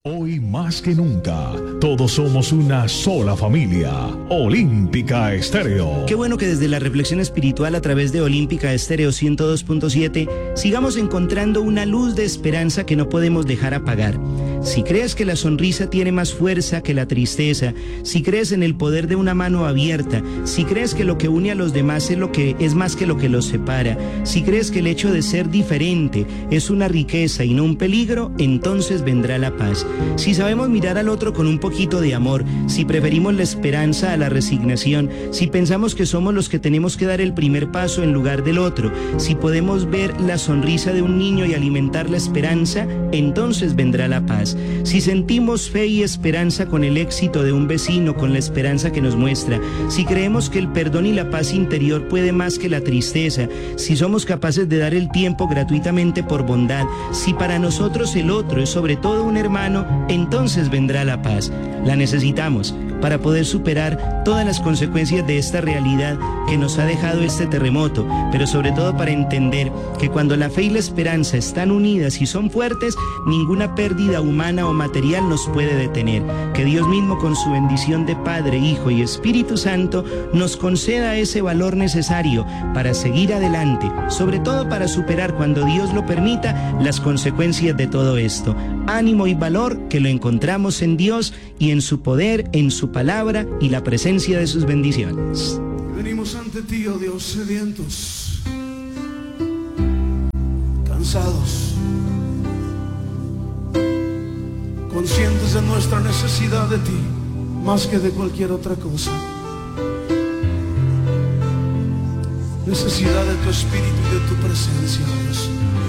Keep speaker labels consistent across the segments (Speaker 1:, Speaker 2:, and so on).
Speaker 1: Hoy más que nunca, todos somos una sola familia. Olímpica Estéreo.
Speaker 2: Qué bueno que desde la reflexión espiritual a través de Olímpica Estéreo 102.7 sigamos encontrando una luz de esperanza que no podemos dejar apagar. Si crees que la sonrisa tiene más fuerza que la tristeza, si crees en el poder de una mano abierta, si crees que lo que une a los demás es más que lo que los separa, si crees que el hecho de ser diferente es una riqueza y no un peligro, entonces vendrá la paz. Si sabemos mirar al otro con un poquito de amor, si preferimos la esperanza a la resignación, si pensamos que somos los que tenemos que dar el primer paso en lugar del otro, si podemos ver la sonrisa de un niño y alimentar la esperanza, entonces vendrá la paz. Si sentimos fe y esperanza con el éxito de un vecino, con la esperanza que nos muestra, si creemos que el perdón y la paz interior puede más que la tristeza, si somos capaces de dar el tiempo gratuitamente por bondad, si para nosotros el otro es sobre todo un hermano, entonces vendrá la paz. La necesitamos para poder superar todas las consecuencias de esta realidad que nos ha dejado este terremoto, pero sobre todo para entender que cuando la fe y la esperanza están unidas y son fuertes, ninguna pérdida humana o material nos puede detener. Que Dios mismo con su bendición de Padre, Hijo y Espíritu Santo nos conceda ese valor necesario para seguir adelante, sobre todo para superar, cuando Dios lo permita, las consecuencias de todo esto. Ánimo y valor que lo encontramos en Dios y en su poder, en su palabra y la presencia de sus bendiciones.
Speaker 3: Venimos ante ti, oh Dios, sedientos, cansados, conscientes de nuestra necesidad de ti, más que de cualquier otra cosa. Necesidad de tu espíritu y de tu presencia, Dios.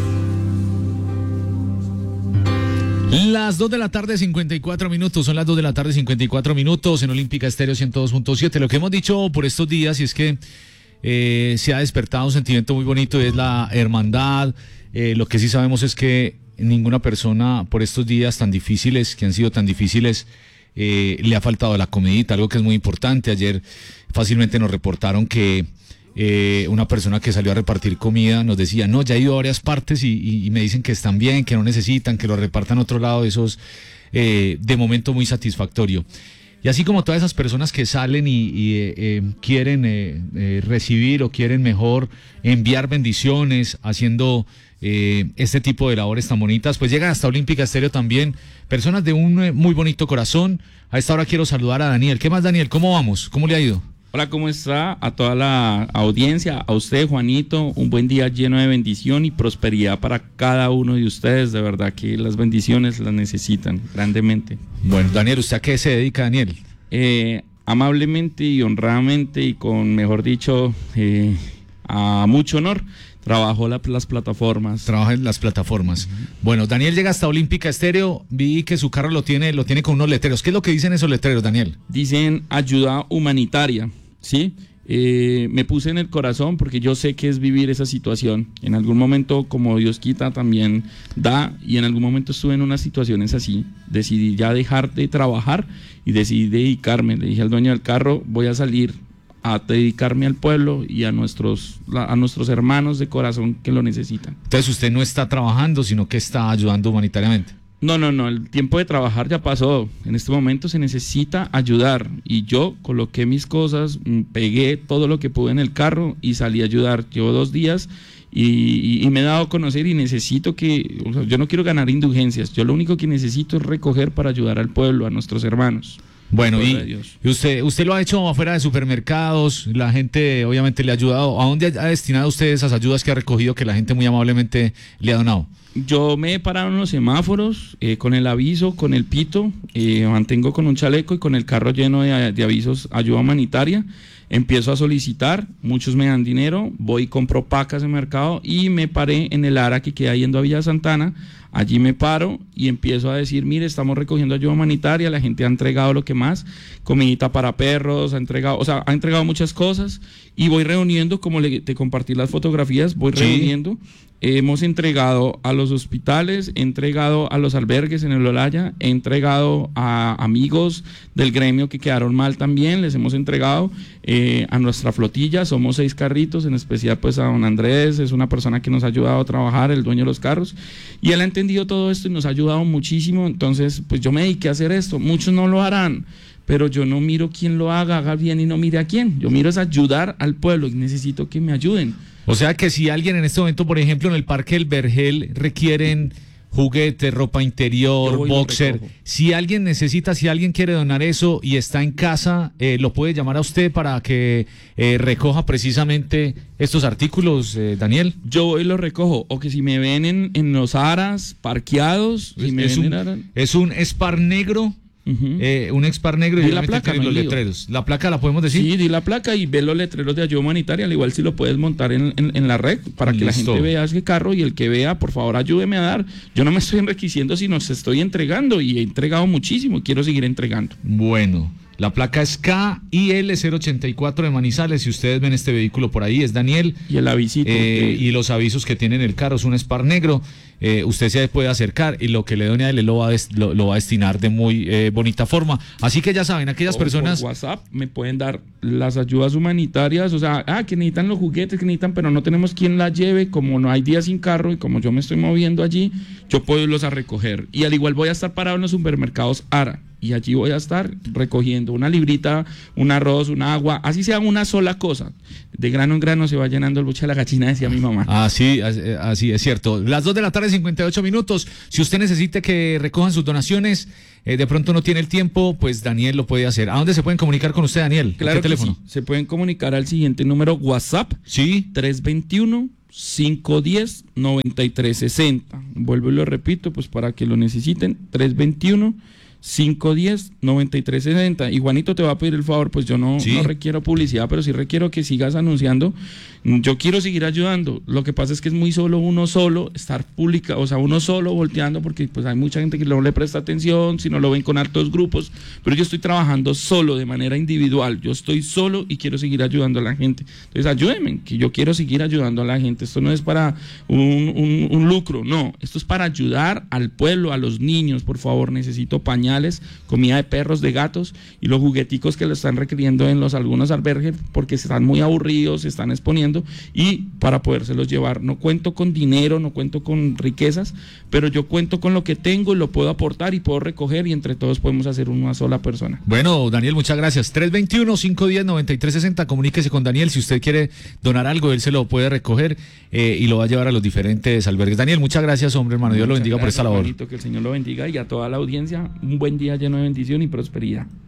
Speaker 4: Las 2 de la tarde, 54 minutos. Son las 2 de la tarde, 54 minutos en Olímpica Estéreo 102.7. Lo que hemos dicho por estos días, y es que se ha despertado un sentimiento muy bonito, y es la hermandad. Lo que sí sabemos es que ninguna persona por estos días tan difíciles, que han sido tan difíciles, le ha faltado la comidita, algo que es muy importante. Ayer fácilmente nos reportaron que una persona que salió a repartir comida nos decía, no, ya he ido a varias partes y me dicen que están bien, que no necesitan, que lo repartan a otro lado. Eso es de momento muy satisfactorio. Y así como todas esas personas que salen y quieren recibir o quieren mejor enviar bendiciones haciendo este tipo de labores tan bonitas, pues llegan hasta Olímpica Estéreo también personas de un muy bonito corazón. A esta hora quiero saludar a Daniel. ¿Qué más, Daniel? ¿Cómo vamos? ¿Cómo le ha ido?
Speaker 5: Hola, ¿cómo está? A toda la audiencia, a usted, Juanito, un buen día lleno de bendición y prosperidad para cada uno de ustedes. De verdad que las bendiciones las necesitan grandemente.
Speaker 4: Bueno, Daniel, ¿usted a qué se dedica, Daniel?
Speaker 5: Amablemente y honradamente y con, mejor dicho, a mucho honor, trabajo las plataformas.
Speaker 4: Trabaja en las plataformas. Bueno, Daniel llega hasta Olímpica Estéreo. Vi que su carro lo tiene con unos letreros. ¿Qué es lo que dicen esos letreros, Daniel?
Speaker 5: Dicen ayuda humanitaria, ¿sí? Me puse en el corazón porque yo sé que es vivir esa situación. En algún momento, como Dios quita, también da, y en algún momento estuve en unas situaciones así. Decidí ya dejar de trabajar y decidí dedicarme. Le dije al dueño del carro, voy a salir a dedicarme al pueblo y a nuestros hermanos de corazón que lo necesitan.
Speaker 4: Entonces usted no está trabajando, sino que está ayudando humanitariamente.
Speaker 5: No, el tiempo de trabajar ya pasó. En este momento se necesita ayudar, y yo coloqué mis cosas, pegué todo lo que pude en el carro y salí a ayudar. Llevo 2 días y me he dado a conocer, y necesito yo no quiero ganar indulgencias, yo lo único que necesito es recoger para ayudar al pueblo, a nuestros hermanos.
Speaker 4: Bueno, y usted lo ha hecho afuera de supermercados, la gente obviamente le ha ayudado. ¿A dónde ha destinado usted esas ayudas que ha recogido, que la gente muy amablemente le ha donado?
Speaker 5: Yo me he parado en los semáforos con el aviso, con el pito, mantengo con un chaleco y con el carro lleno de avisos, ayuda humanitaria. Empiezo a solicitar, muchos me dan dinero, voy y compro pacas en mercado, y me paré en el ARA que queda yendo a Villa Santana. Allí me paro y empiezo a decir, mire, estamos recogiendo ayuda humanitaria, la gente ha entregado lo que más, comidita para perros, ha entregado muchas cosas, y voy reuniendo, como te compartí las fotografías, voy reuniendo hemos entregado a los hospitales, he entregado a los albergues en el Olaya, he entregado a amigos del gremio que quedaron mal también, les hemos entregado a nuestra flotilla, somos 6 carritos, en especial pues a don Andrés, es una persona que nos ha ayudado a trabajar, el dueño de los carros, y él ha entendido todo esto y nos ha ayudado muchísimo. Entonces pues yo me dediqué a hacer esto, muchos no lo harán, pero yo no miro quién lo haga bien y no mire a quién, yo miro es ayudar al pueblo y necesito que me ayuden.
Speaker 4: O sea que si alguien en este momento, por ejemplo, en el Parque del Vergel requieren juguetes, ropa interior, boxer, si alguien necesita, si alguien quiere donar eso y está en casa, lo puede llamar a usted para que recoja precisamente estos artículos, Daniel.
Speaker 5: Yo voy y los recojo, o que si me ven en los aras parqueados, si me ven
Speaker 4: es un Spar negro. Un Expar negro y
Speaker 5: la placa,
Speaker 4: los letreros. ¿La placa la podemos decir?
Speaker 5: Sí, di la placa y ve los letreros de ayuda humanitaria, al igual si lo puedes montar en la red para que la gente vea ese carro y el que vea, por favor, ayúdeme a dar. Yo no me estoy enriqueciendo, sino se estoy entregando y he entregado muchísimo y quiero seguir entregando.
Speaker 4: Bueno, la placa es KIL 084 de Manizales. Si ustedes ven este vehículo por ahí, es Daniel.
Speaker 5: Y el avisito.
Speaker 4: Y los avisos que tiene en el carro es un Spar negro. Usted se puede acercar y lo que le done a él lo va a destinar de muy bonita forma. Así que ya saben, aquellas personas...
Speaker 5: Por WhatsApp me pueden dar las ayudas humanitarias, o sea, que necesitan los juguetes, que necesitan, pero no tenemos quien la lleve, como no hay día sin carro y como yo me estoy moviendo allí, yo puedo irlos a recoger. Y al igual voy a estar parado en los supermercados ARA. Y allí voy a estar recogiendo una librita, un arroz, un agua, así sea una sola cosa. De grano en grano se va llenando el buche de la gallina, decía mi mamá.
Speaker 4: Así es cierto. Las 2 de la tarde, 58 minutos. Si usted necesita que recojan sus donaciones, de pronto no tiene el tiempo, pues Daniel lo puede hacer. ¿A dónde se pueden comunicar con usted, Daniel?
Speaker 5: Claro,
Speaker 4: ¿qué teléfono?
Speaker 5: Sí. Se pueden comunicar al siguiente número WhatsApp.
Speaker 4: Sí.
Speaker 5: 321-510-9360. Vuelvo y lo repito, pues para que lo necesiten. 321-510-9360. Y Juanito te va a pedir el favor, pues yo no requiero publicidad, pero sí requiero que sigas anunciando. Yo quiero seguir ayudando. Lo que pasa es que es muy solo uno solo estar pública, o sea, uno solo volteando, porque pues hay mucha gente que no le presta atención, si no lo ven con altos grupos, pero yo estoy trabajando solo, de manera individual. Yo estoy solo y quiero seguir ayudando a la gente. Entonces ayúdenme, que yo quiero seguir ayudando a la gente. Esto no es para un lucro, no. Esto es para ayudar al pueblo, a los niños. Por favor, necesito pañales, comida de perros, de gatos y los jugueticos que lo están requiriendo en algunos albergues porque están muy aburridos, se están exponiendo, y para podérselos llevar. No cuento con dinero, no cuento con riquezas, pero yo cuento con lo que tengo y lo puedo aportar y puedo recoger, y entre todos podemos hacer una sola persona.
Speaker 4: Bueno, Daniel, muchas gracias. 321-510-9360, comuníquese con Daniel. Si usted quiere donar algo, él se lo puede recoger y lo va a llevar a los diferentes albergues. Daniel, muchas gracias, hombre, hermano. Dios lo bendiga por esta labor.
Speaker 5: Que el Señor lo bendiga, y a toda la audiencia un buen día lleno de bendición y prosperidad.